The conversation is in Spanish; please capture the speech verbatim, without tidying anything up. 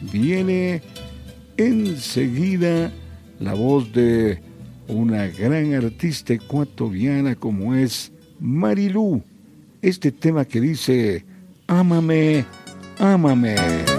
viene enseguida la voz de una gran artista ecuatoriana como es Marilú. Este tema que dice, ámame, ámame.